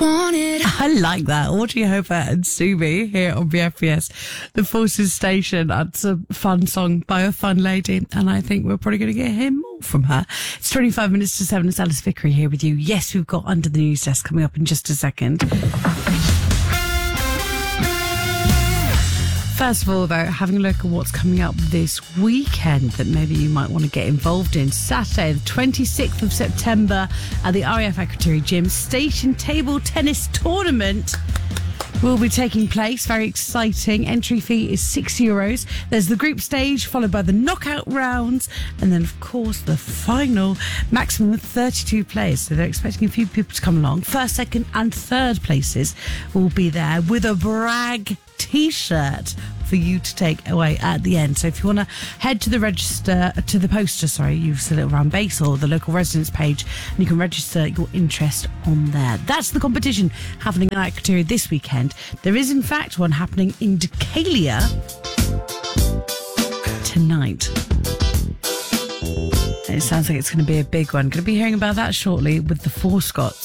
I like that. Audrey Hopper and Subi here on BFBS, the Forces Station. That's a fun song by a fun lady, and I think we're probably going to get hear more from her. It's 25 minutes to 7. It's Alice Vickery here with you. Yes, we've got Under the News Desk coming up in just a second. First of all, though, having a look at what's coming up this weekend that maybe you might want to get involved in. Saturday, the 26th of September at the RAF Akrotiri Gym, Station Table Tennis Tournament will be taking place. Very exciting. Entry fee is €6. There's the group stage, followed by the knockout rounds, and then, of course, the final. Maximum of 32 players, so they're expecting a few people to come along. First, second, and third places will be there with a brag T-shirt for you to take away at the end. So if you want to head to the poster, Youth Little Round Base or the local residence page, and you can register your interest on there. That's the competition happening at Akrotiri this weekend. There is, in fact, one happening in Decalia tonight. It sounds like it's going to be a big one. Going to be hearing about that shortly with the Four Scots.